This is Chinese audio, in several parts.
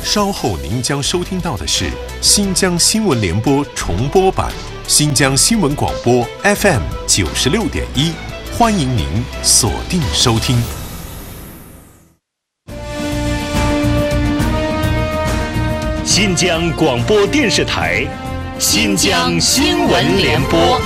稍后您将收听到的是新疆新闻联播重播版，新疆新闻广播 FM 96.1，欢迎您锁定收听。 新疆广播电视台，新疆新闻联播。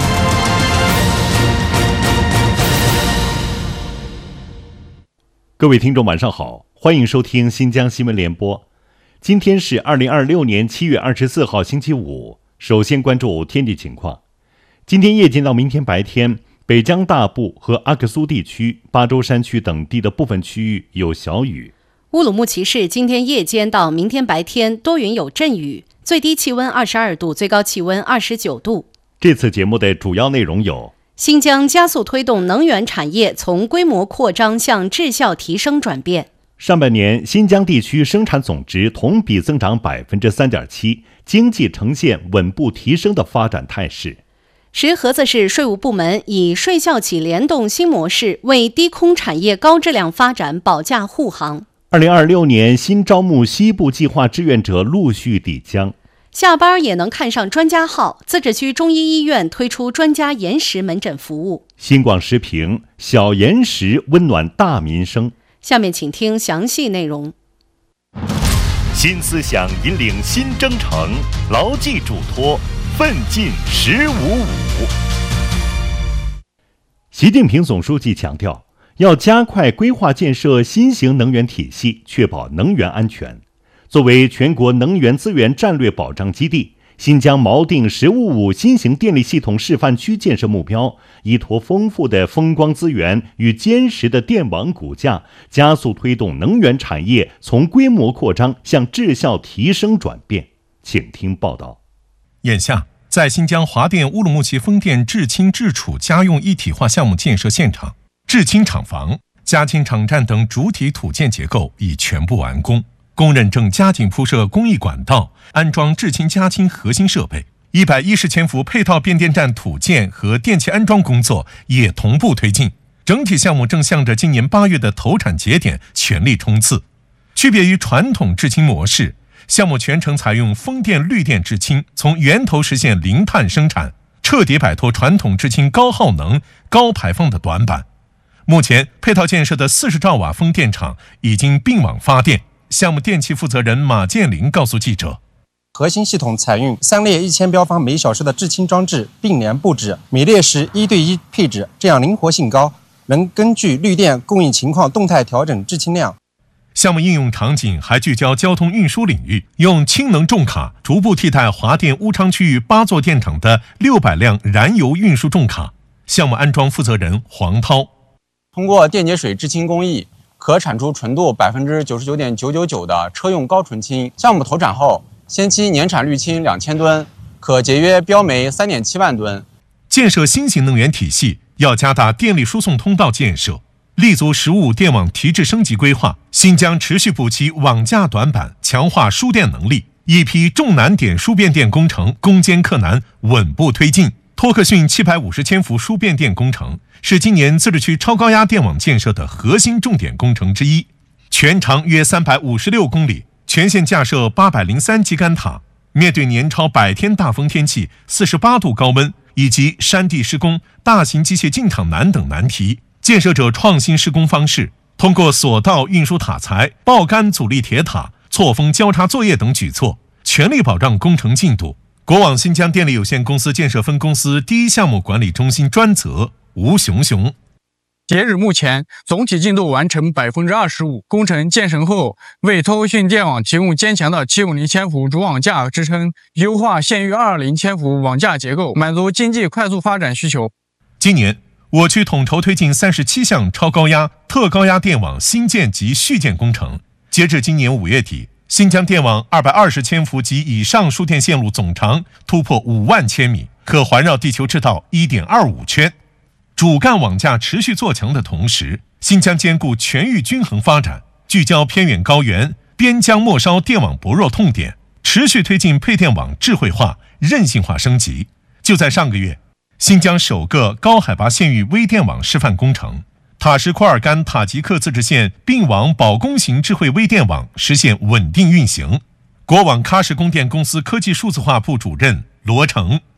各位听众晚上好，欢迎收听新疆新闻联播。今天是2026年7月24号星期五。首先关注天气情况。今天夜间到明天白天，北疆大部和阿克苏地区、巴州山区等地的部分区域有小雨。 乌鲁木齐市今天夜间到明天白天多云有阵雨，最低气温22度，最高气温29度。 这次节目的主要内容有： 新疆加速推动能源产业从规模扩张向质效提升转变。 上半年新疆地区生产总值同比增长 3.7%， 经济呈现稳步提升的发展态势。 石河子市税务部门以税校企联动新模式，为低空产业高质量发展保驾护航。 2026年新招募西部计划志愿者陆续抵疆。 下班也能看上专家号，自治区中医医院推出专家延时门诊服务。 新广时评：小延时温暖大民生。 下面请听详细内容。 新思想引领新征程，牢记嘱托，奋进1055。 习近平总书记强调，要加快规划建设新型能源体系，确保能源安全。作为全国能源资源战略保障基地，新疆锚定1055新型电力系统示范区建设目标，依托丰富的风光资源与坚实的电网骨架，加速推动能源产业从规模扩张向质效提升转变。请听报道。 眼下，在新疆华电乌鲁木齐风电制氢制储家用一体化项目建设现场，制氢厂房、加氢场站等主体土建结构已全部完工，工人正加紧铺设工艺管道，安装制氢加氢核心设备，110千伏配套变电站土建和电气安装工作也同步推进。整体项目正向着今年8月的投产节点全力冲刺。区别于传统制氢模式，项目全程采用风电绿电制氢，从源头实现零碳生产，彻底摆脱传统制氢高耗能、高排放的短板。目前配套建设的40兆瓦风电场已经并网发电。项目电气负责人马建林告诉记者， 核心系统采用3列1000标方每小时的制氢装置并联布置，每列时1对1配置，这样灵活性高，能根据绿电供应情况动态调整制氢量。 项目应用场景还聚焦交通运输领域，用氢能重卡逐步替代华电乌昌区域8座电厂的600辆燃油运输重卡。项目安装负责人黄涛， 通过电解水制氢工艺，可产出纯度 99.999% 的车用高纯氢。项目投产后，先期年产滤氢2000吨，可节约标煤3.7万吨。 建设新型能源体系，要加大电力输送通道建设，立足15电网提质升级规划。新疆持续补齐网架短板，强化输电能力，一批重难点输变电工程攻坚克难，稳步推进。托克逊750千伏输变电工程是今年自治区超高压电网建设的核心重点工程之一，全长约356公里，全线架设803基杆塔。面对年超100天大风天气、48度高温以及山地施工、大型机械进场难等难题，建设者创新施工方式，通过索道运输塔材、爆杆阻力铁塔、错峰交叉作业等举措，全力保障工程进度。国网新疆电力有限公司建设分公司第一项目管理中心专责吴雄雄， 截至目前，总体进度完成 25%。工程建成后，为托克逊电网提供坚强的750千伏主网架支撑，优化现域220千伏网架结构，满足经济快速发展需求。 今年，我区统筹推进37项超高压、特高压电网新建及续建工程。截至今年5月底，新疆电网220千伏及以上输电线路总长突破5万千米，可环绕地球赤道 1.25 圈。主干网架持续做强的同时，新疆兼顾全域均衡发展，聚焦偏远高原、边疆末梢电网薄弱痛点，持续推进配电网智慧化、韧性化升级。就在上个月，新疆首个高海拔县域微电网示范工程塔什库尔干塔吉克自治县并网保供型智慧微电网实现稳定运行。国网喀什供电公司科技数字化部主任罗成。